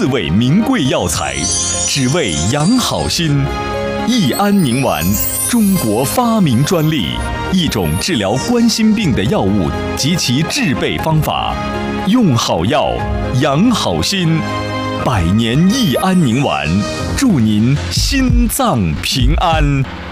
4味名贵药材，只为养好心。益安宁丸，中国发明专利，一种治疗冠心病的药物及其制备方法。用好药，养好心。百年益安宁丸，祝您心脏平安。